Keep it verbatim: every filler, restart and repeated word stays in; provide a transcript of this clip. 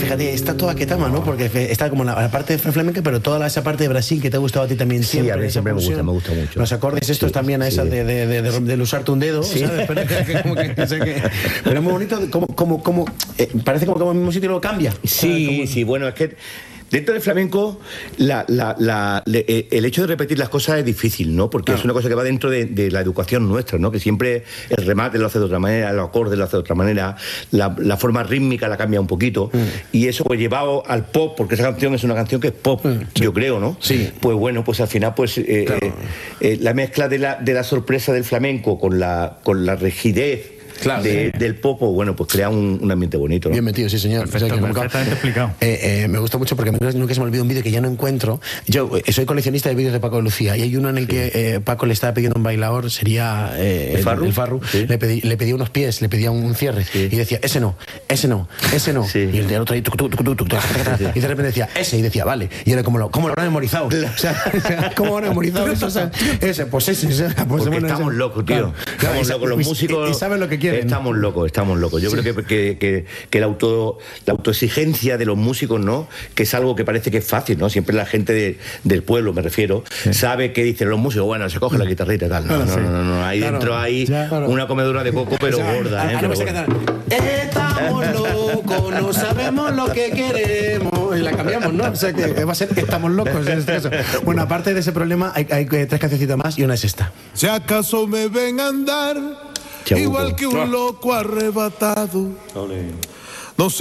fíjate, está toda Ketama, ¿no? Porque está como la, la parte flamenca, pero toda esa parte de Brasil que te ha gustado a ti también sí, siempre. A mí siempre me gusta, me gusta mucho. Los acordes estos sí, también a esa sí. de, de, de, de, de usarte un dedo, sí. ¿sabes? Pero, que, como que, o sea que, pero es muy bonito, como, como, como eh, parece como que en el mismo sitio lo cambia. Sí, como... sí, bueno, es que dentro del flamenco, la, la, la, le, el hecho de repetir las cosas es difícil, ¿no? Porque claro. es una cosa que va dentro de, de la educación nuestra, ¿no? Que siempre el remate lo hace de otra manera, los acordes lo hace de otra manera, la, la forma rítmica la cambia un poquito. Mm. Y eso, pues, llevado al pop, porque esa canción es una canción que es pop, mm, sí. yo creo, ¿no? Sí. Pues bueno, pues al final, pues, eh, claro. eh, eh, la mezcla de la, de la sorpresa del flamenco con la, con la rigidez Claro, de, sí. del pop, bueno, pues crea un, un ambiente bonito, ¿no? Bien metido, sí, señor. Perfecto, o sea, perfectamente explicado. Eh, eh, me gusta mucho porque nunca se me olvida un vídeo que ya no encuentro. Yo eh, soy coleccionista de vídeos de Paco de Lucía y hay uno en el sí. que eh, Paco le estaba pidiendo a un bailador, sería eh, ¿El Farru? El, el Farru. Sí. Le, pedí, le pedía unos pies, le pedía un cierre sí. y decía, ese no, ese no, ese no. Sí. Y el del otro ahí, tuc, tuc, tuc, tuc, tuc, sí. y de repente decía, ese, y decía, vale. Y era como lo, ¿cómo lo habrán memorizado? O sea, ¿cómo lo habrán memorizado eso? O sea, ese, pues ese. O sea, pues porque bueno, estamos ese. locos, tío. Claro, estamos locos, los músicos. Y, y saben lo que quieren. Estamos locos. Estamos locos. Yo sí. creo que, que, que, que la, auto, la autoexigencia de los músicos, ¿no? Que es algo que parece que es fácil, ¿no? Siempre la gente de, del pueblo, me refiero, sí. sabe que dicen los músicos, bueno, se coge la guitarrita y tal. No, no, no, no, no, no. Ahí claro, dentro hay ya, claro. una comedura de coco, pero o sea, gorda, ¿eh? Ahora me sé cantar. Estamos locos, no sabemos lo que queremos. Y la cambiamos, ¿no? O sea que va a ser estamos locos en este caso. Bueno, aparte de ese problema, hay, hay tres cancioncitas más y una es esta. Si acaso me ven andar Chabuco. Igual que un loco arrebatado. Olé. No sé.